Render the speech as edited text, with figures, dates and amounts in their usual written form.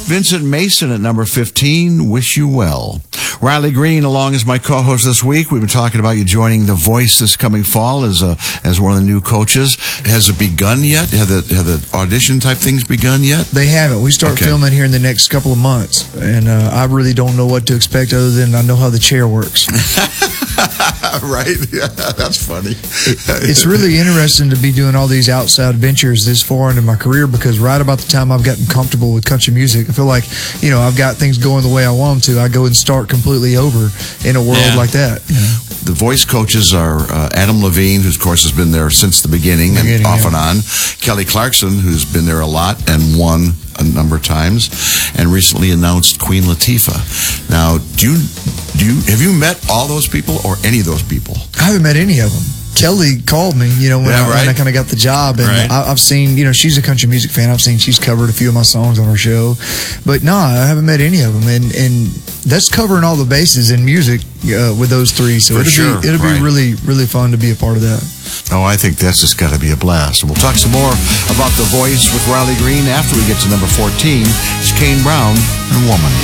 Vincent Mason at number 15, Wish You Well. Riley Green along as my co-host this week. We've been talking about you joining The Voice this coming fall as one of the new coaches. Has it begun yet? Have the audition type things begun yet? They haven't. We start filming here in the next couple of months, and I really don't know what to expect other than I know how the chair works. Right? Yeah, that's funny. It's really interesting to be doing all these outside ventures this far into my career, because right about the time I've gotten comfortable with country music, I feel like, I've got things going the way I want them to. I go and start completely over in a world like that. The voice coaches are Adam Levine, who of course has been there since the beginning and off and on. Kelly Clarkson, who's been there a lot and won a number of times, and recently announced Queen Latifah. Now, have you met all those people or any of those people? I haven't met any of them. Kelly called me, when I kind of got the job, and I've seen, she's a country music fan. I've seen she's covered a few of my songs on her show, but no, I haven't met any of them, and that's covering all the bases in music with those three. So it'll be really, really fun to be a part of that. Oh, I think that's just got to be a blast. And we'll talk some more about The Voice with Riley Green after we get to number 14. It's Kane Brown and Woman.